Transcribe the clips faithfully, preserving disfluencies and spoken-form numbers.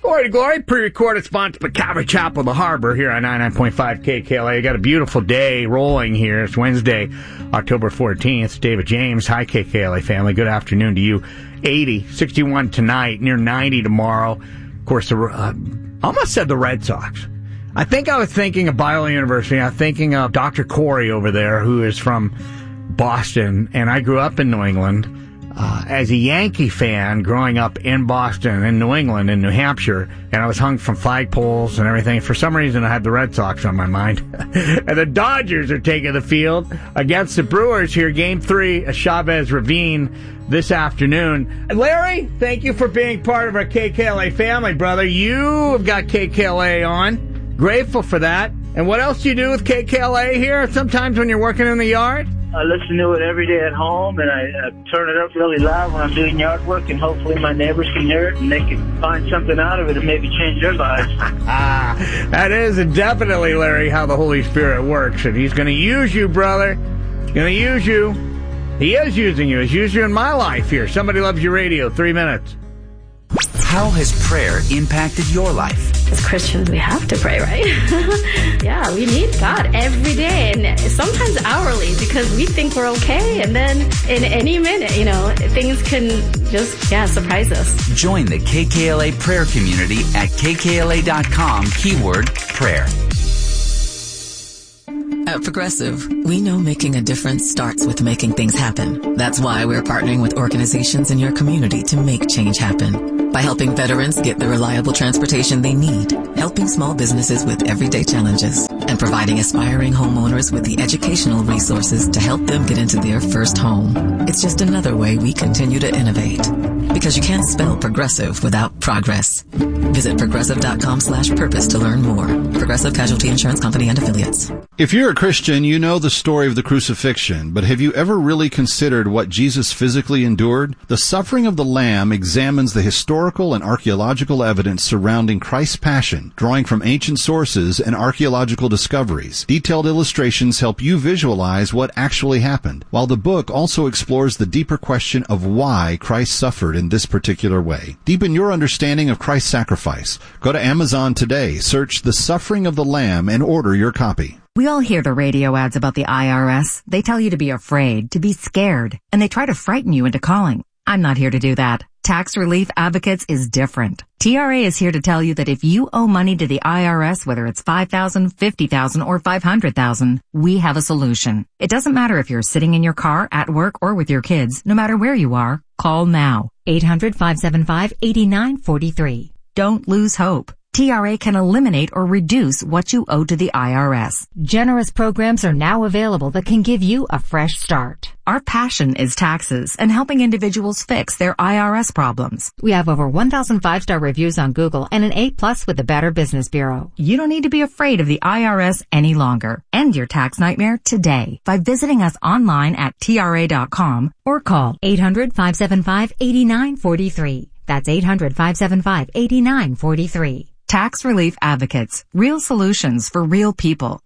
Glory to Glory, pre-recorded, sponsored by Calvary Chapel, the Harbor, here on ninety-nine point five K K L A. Got a beautiful day rolling here. It's Wednesday, October fourteenth. David James. Hi, K K L A family. Good afternoon to you. eighty, sixty-one tonight, near ninety tomorrow. Of course, the, uh, I almost said the Red Sox. I think I was thinking of Biola University. I'm thinking of Doctor Corey over there, who is from Boston, and I grew up in New England. Uh, as a Yankee fan growing up in Boston, in New England, in New Hampshire, and I was hung from flagpoles and everything. For some reason, I had the Red Sox on my mind. And the Dodgers are taking the field against the Brewers here, Game three at Chavez Ravine this afternoon. Larry, thank you for being part of our K K L A family, brother. You have got K K L A on. Grateful for that. And what else do you do with K K L A here sometimes when you're working in the yard? I listen to it every day at home, and I, I turn it up really loud when I'm doing yard work, and hopefully my neighbors can hear it, and they can find something out of it and maybe change their lives. Ah, that is definitely, Larry, how the Holy Spirit works, and He's going to use you, brother. He's going to use you. He is using you. He's used you in my life here. Somebody Loves You Radio, three minutes. How has prayer impacted your life? As Christians, we have to pray, right? Yeah, we need God every day and sometimes hourly because we think we're okay. And then in any minute, you know, things can just, yeah, surprise us. Join the K K L A prayer community at K K L A dot com, keyword prayer. At Progressive, we know making a difference starts with making things happen. That's why we're partnering with organizations in your community to make change happen. By helping veterans get the reliable transportation they need, helping small businesses with everyday challenges, and providing aspiring homeowners with the educational resources to help them get into their first home. It's just another way we continue to innovate. Because you can't spell progressive without progress. Visit progressive.com slash purpose to learn more. Progressive Casualty Insurance Company and Affiliates. If you're a Christian, you know the story of the crucifixion, but have you ever really considered what Jesus physically endured? The Suffering of the Lamb examines the historical and archaeological evidence surrounding Christ's passion, drawing from ancient sources and archaeological discoveries. Detailed illustrations help you visualize what actually happened, while the book also explores the deeper question of why Christ suffered in this particular way. Deepen your understanding of Christ's sacrifice. Go to Amazon today, search The Suffering of the Lamb, and order your copy. We all hear the radio ads about the I R S. They tell you to be afraid, to be scared, and they try to frighten you into calling. I'm not here to do that. Tax Relief Advocates is different. T R A is here to tell you that if you owe money to the I R S, whether it's five thousand dollars, fifty thousand dollars, or five hundred thousand dollars, we have a solution. It doesn't matter if you're sitting in your car, at work, or with your kids. No matter where you are, call now. eight hundred, five seven five, eight nine four three. Don't lose hope. T R A can eliminate or reduce what you owe to the I R S. Generous programs are now available that can give you a fresh start. Our passion is taxes and helping individuals fix their I R S problems. We have over one thousand five-star reviews on Google and an A plus with the Better Business Bureau. You don't need to be afraid of the I R S any longer. End your tax nightmare today by visiting us online at T R A dot com or call eight hundred, five seven five, eight nine four three. That's eight hundred, five seven five, eight nine four three. Tax Relief Advocates. Real solutions for real people.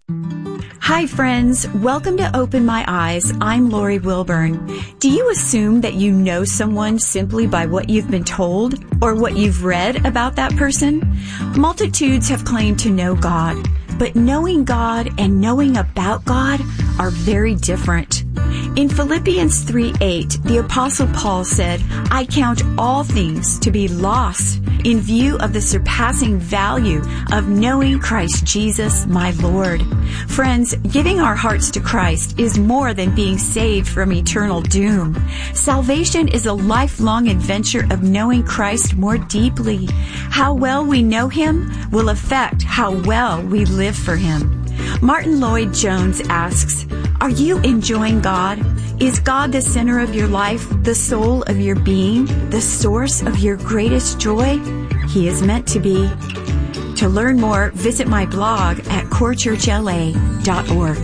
Hi friends, welcome to Open My Eyes. I'm Lori Wilburn. Do you assume that you know someone simply by what you've been told or what you've read about that person? Multitudes have claimed to know God, but knowing God and knowing about God are very different. In Philippians three eight, the Apostle Paul said, I count all things to be lost in view of the surpassing value of knowing Christ Jesus, my Lord. Friends, giving our hearts to Christ is more than being saved from eternal doom. Salvation is a lifelong adventure of knowing Christ more deeply. How well we know Him will affect how well we live for Him. Martin Lloyd-Jones asks, are you enjoying God? Is God the center of your life, the soul of your being, the source of your greatest joy? He is meant to be. To learn more, visit my blog at core church L A dot org.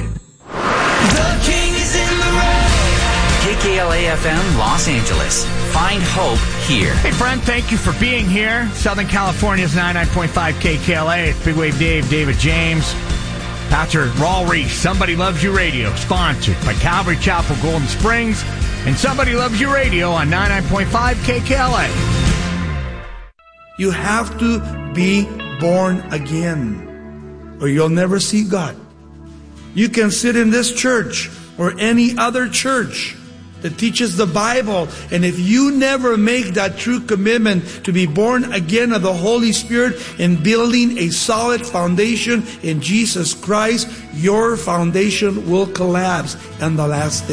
The King is in the road. K K L A F M Los Angeles. Find hope here. Hey, friend, thank you for being here. Southern California's ninety-nine point five K K L A. It's Big Wave Dave, David James. Pastor Raul Reese, Somebody Loves You Radio, sponsored by Calvary Chapel, Golden Springs, and Somebody Loves You Radio on ninety-nine point five K K L A. You have to be born again, or you'll never see God. You can sit in this church or any other church that teaches the Bible, and if you never make that true commitment to be born again of the Holy Spirit and building a solid foundation in Jesus Christ, your foundation will collapse in the last day.